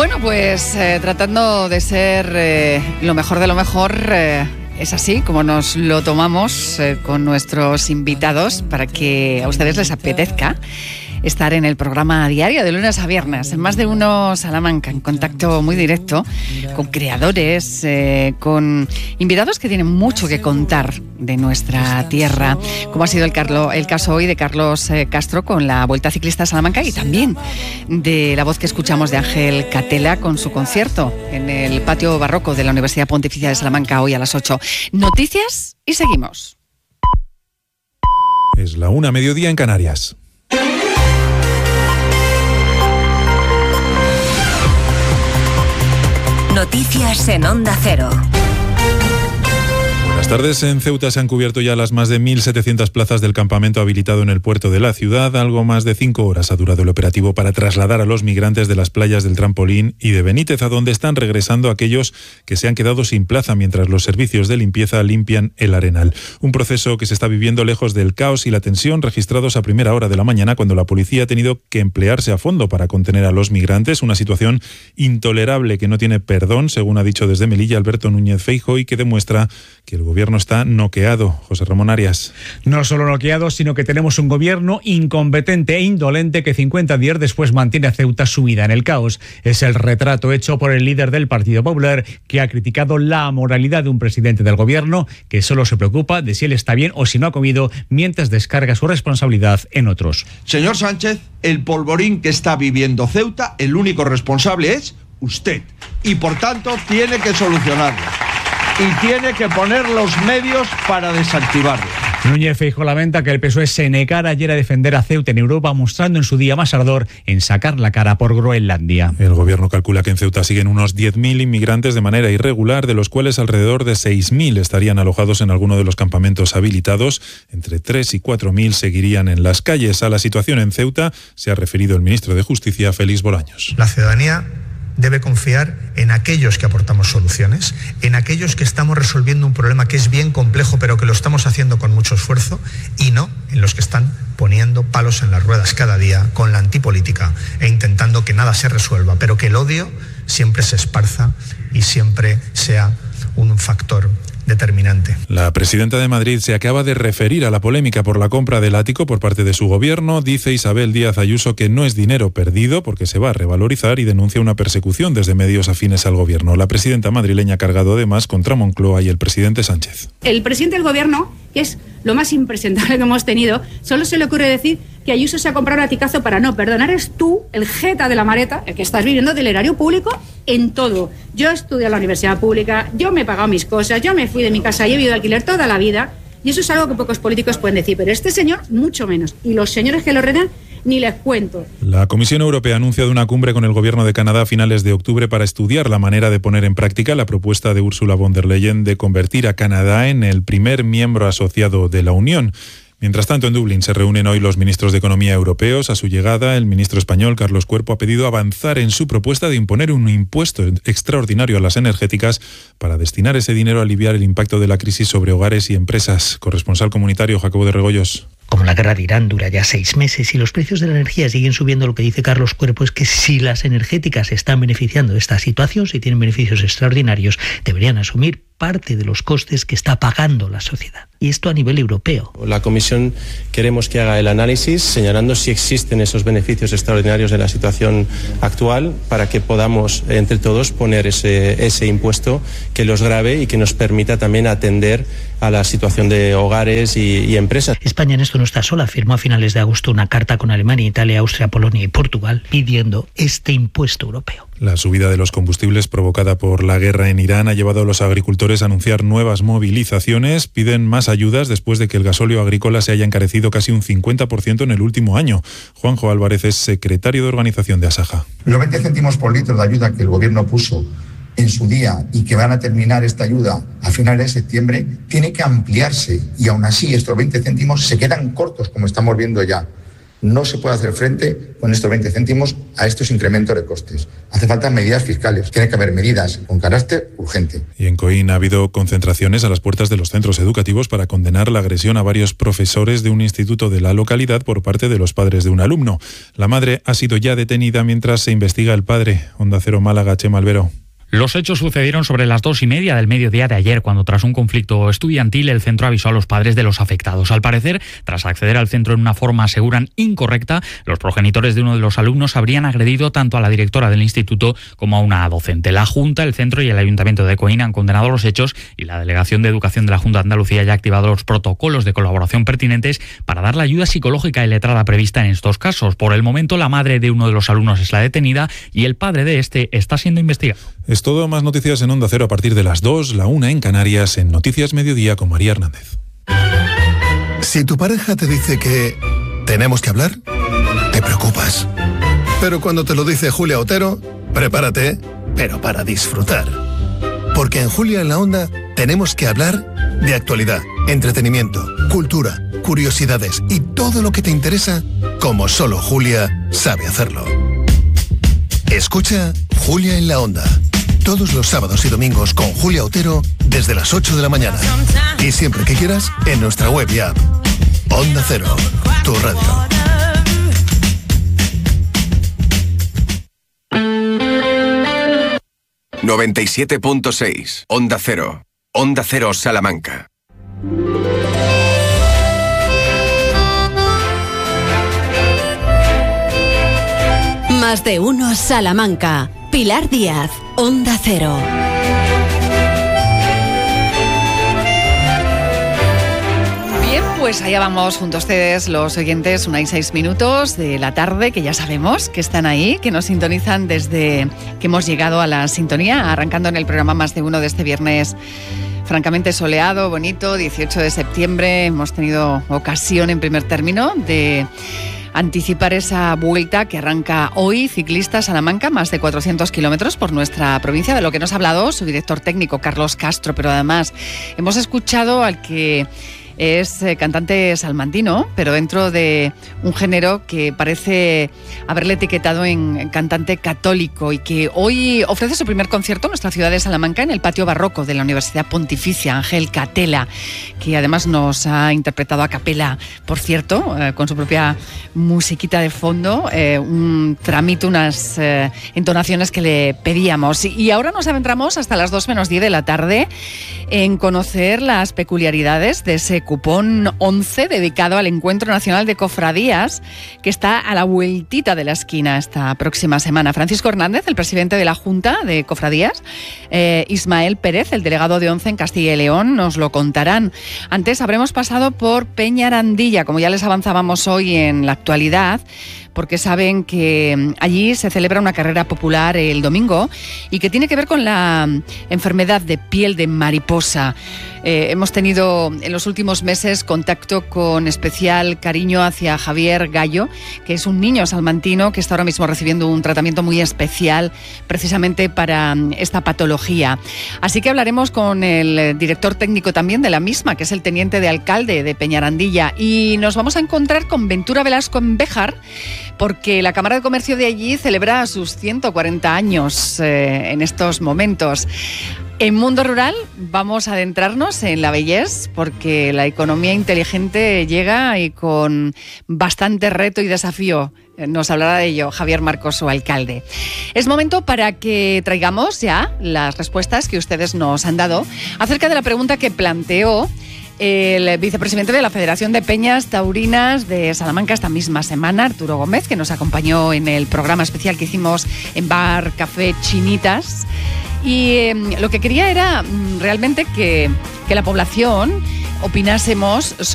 Bueno, pues tratando de ser lo mejor de lo mejor, es así como nos lo tomamos con nuestros invitados para que a ustedes les apetezca estar en el programa diario de lunes a viernes, en Más de Uno Salamanca, en contacto muy directo con creadores, con invitados que tienen mucho que contar de nuestra tierra, como ha sido el caso hoy de Carlos Castro con la Vuelta Ciclista a Salamanca, y también de la voz que escuchamos de Ángel Catela con su concierto en el patio barroco de la Universidad Pontificia de Salamanca hoy a las 8. Noticias y seguimos. Es la 1:00 mediodía en Canarias. Noticias en Onda Cero. Buenas tardes. En Ceuta se han cubierto ya las más de 1.700 plazas del campamento habilitado en el puerto de la ciudad. Algo más de 5 horas ha durado el operativo para trasladar a los migrantes de las playas del Trampolín y de Benítez, a donde están regresando aquellos que se han quedado sin plaza mientras los servicios de limpieza limpian el arenal. Un proceso que se está viviendo lejos del caos y la tensión registrados a primera hora de la mañana, cuando la policía ha tenido que emplearse a fondo para contener a los migrantes. Una situación intolerable que no tiene perdón, según ha dicho desde Melilla Alberto Núñez Feijóo, y que demuestra que el gobierno está noqueado. José Ramón Arias. No solo noqueado, sino que tenemos un gobierno incompetente e indolente que 50 días después mantiene a Ceuta sumida en el caos. Es el retrato hecho por el líder del Partido Popular, que ha criticado la amoralidad de un presidente del gobierno que solo se preocupa de si él está bien o si no ha comido, mientras descarga su responsabilidad en otros. Señor Sánchez, el polvorín que está viviendo Ceuta, el único responsable es usted. Y por tanto tiene que solucionarlo. Y tiene que poner los medios para desactivarlo. Núñez Feijóo lamenta que el PSOE se negara ayer a defender a Ceuta en Europa, mostrando en su día más ardor en sacar la cara por Groenlandia. El gobierno calcula que en Ceuta siguen unos 10.000 inmigrantes de manera irregular, de los cuales alrededor de 6.000 estarían alojados en alguno de los campamentos habilitados. Entre 3 y 4.000 seguirían en las calles. A la situación en Ceuta se ha referido el ministro de Justicia, Félix Bolaños. La ciudadanía debe confiar en aquellos que aportamos soluciones, en aquellos que estamos resolviendo un problema que es bien complejo, pero que lo estamos haciendo con mucho esfuerzo, y no en los que están poniendo palos en las ruedas cada día con la antipolítica e intentando que nada se resuelva, pero que el odio siempre se esparza y siempre sea un factor determinante. La presidenta de Madrid se acaba de referir a la polémica por la compra del ático por parte de su gobierno. Dice Isabel Díaz Ayuso que no es dinero perdido porque se va a revalorizar, y denuncia una persecución desde medios afines al gobierno. La presidenta madrileña ha cargado además contra Moncloa y el presidente Sánchez. El presidente del gobierno, que es lo más impresentable que hemos tenido, solo se le ocurre decir que Ayuso se ha comprado un aticazo para no perdonar. Eres tú, el jeta de la mareta, el que estás viviendo del erario público en todo. Yo estudié en la universidad pública, yo me he pagado mis cosas, yo me fui de mi casa y he vivido de alquiler toda la vida, y eso es algo que pocos políticos pueden decir, pero este señor mucho menos, y los señores que lo rodean ni les cuento. La Comisión Europea ha anunciado una cumbre con el gobierno de Canadá a finales de octubre para estudiar la manera de poner en práctica la propuesta de Ursula von der Leyen de convertir a Canadá en el primer miembro asociado de la Unión. Mientras tanto, en Dublín se reúnen hoy los ministros de Economía europeos. A su llegada, el ministro español, Carlos Cuerpo, ha pedido avanzar en su propuesta de imponer un impuesto extraordinario a las energéticas para destinar ese dinero a aliviar el impacto de la crisis sobre hogares y empresas. Corresponsal comunitario, Jacobo de Regoyos. Como la guerra de Irán dura ya 6 meses y los precios de la energía siguen subiendo, lo que dice Carlos Cuerpo es que si las energéticas se están beneficiando de esta situación, si tienen beneficios extraordinarios, deberían asumir parte de los costes que está pagando la sociedad. Y esto a nivel europeo. La Comisión queremos que haga el análisis señalando si existen esos beneficios extraordinarios en la situación actual, para que podamos entre todos poner ese impuesto que los grave y que nos permita también atender a la situación de hogares y empresas. España en esto no está sola. Firmó a finales de agosto una carta con Alemania, Italia, Austria, Polonia y Portugal pidiendo este impuesto europeo. La subida de los combustibles provocada por la guerra en Irán ha llevado a los agricultores a anunciar nuevas movilizaciones. Piden más ayudas después de que el gasóleo agrícola se haya encarecido casi un 50% en el último año. Juanjo Álvarez es secretario de organización de Asaja. Los 20 céntimos por litro de ayuda que el gobierno puso en su día y que van a terminar esta ayuda a finales de septiembre, tiene que ampliarse, y aún así estos 20 céntimos se quedan cortos, como estamos viendo ya. No se puede hacer frente con estos 20 céntimos a estos incrementos de costes. Hace falta medidas fiscales. Tiene que haber medidas con carácter urgente. Y en Coín ha habido concentraciones a las puertas de los centros educativos para condenar la agresión a varios profesores de un instituto de la localidad por parte de los padres de un alumno. La madre ha sido ya detenida mientras se investiga el padre. Onda Cero Málaga, Chema Albero. Los hechos sucedieron sobre las 2:30 del mediodía de ayer, cuando tras un conflicto estudiantil el centro avisó a los padres de los afectados. Al parecer, tras acceder al centro en una forma, aseguran, incorrecta, los progenitores de uno de los alumnos habrían agredido tanto a la directora del instituto como a una docente. La Junta, el centro y el Ayuntamiento de Coín han condenado los hechos y la Delegación de Educación de la Junta de Andalucía ya ha activado los protocolos de colaboración pertinentes para dar la ayuda psicológica y letrada prevista en estos casos. Por el momento, la madre de uno de los alumnos es la detenida y el padre de este está siendo investigado. Es todo, más noticias en Onda Cero a partir de las 2, la 1 en Canarias, en Noticias Mediodía con María Hernández. Si tu pareja te dice que tenemos que hablar, te preocupas. Pero cuando te lo dice Julia Otero, prepárate, pero para disfrutar. Porque en Julia en la Onda tenemos que hablar de actualidad, entretenimiento, cultura, curiosidades y todo lo que te interesa, como solo Julia sabe hacerlo. Escucha Julia en la Onda, todos los sábados y domingos con Julia Otero desde las 8 de la mañana. Y siempre que quieras, en nuestra web y app. Onda Cero, tu radio. ...97.6, Onda Cero. Onda Cero Salamanca. Más de uno Salamanca. Pilar Díaz, Onda Cero. Bien, pues allá vamos junto a ustedes, los oyentes, 1:06 de la tarde, que ya sabemos que están ahí, que nos sintonizan desde que hemos llegado a la sintonía, arrancando en el programa Más de Uno de este viernes francamente soleado, bonito, 18 de septiembre. Hemos tenido ocasión en primer término de anticipar esa vuelta que arranca hoy, ciclista Salamanca, más de 400 kilómetros por nuestra provincia, de lo que nos ha hablado su director técnico, Carlos Castro, pero además hemos escuchado al que es cantante salmantino, pero dentro de un género que parece haberle etiquetado en cantante católico y que hoy ofrece su primer concierto en nuestra ciudad de Salamanca en el patio barroco de la Universidad Pontificia, Ángel Catela, que además nos ha interpretado a capela, por cierto, con su propia musiquita de fondo, un tramito, unas entonaciones que le pedíamos. Y ahora nos adentramos hasta las 2:10 de la tarde en conocer las peculiaridades de ese cupón 11 dedicado al Encuentro Nacional de Cofradías, que está a la vueltita de la esquina esta próxima semana. Francisco Hernández, el presidente de la Junta de Cofradías, Ismael Pérez, el delegado de 11 en Castilla y León, nos lo contarán. Antes habremos pasado por Peñarandilla, como ya les avanzábamos hoy en la actualidad, porque saben que allí se celebra una carrera popular el domingo y que tiene que ver con la enfermedad de piel de mariposa. Hemos tenido en los últimos meses contacto con especial cariño hacia Javier Gallo, que es un niño salmantino que está ahora mismo recibiendo un tratamiento muy especial precisamente para esta patología. Así que hablaremos con el director técnico también de la misma, que es el teniente de alcalde de Peñarandilla, y nos vamos a encontrar con Ventura Velasco en Béjar, porque la Cámara de Comercio de allí celebra sus 140 años en estos momentos. En Mundo Rural vamos a adentrarnos en la vejez, porque la economía inteligente llega y con bastante reto y desafío. Nos hablará de ello Javier Marcos, su alcalde. Es momento para que traigamos ya las respuestas que ustedes nos han dado acerca de la pregunta que planteó el vicepresidente de la Federación de Peñas Taurinas de Salamanca esta misma semana, Arturo Gómez, que nos acompañó en el programa especial que hicimos en Bar Café Chinitas. Y lo que quería era realmente que la población opinásemos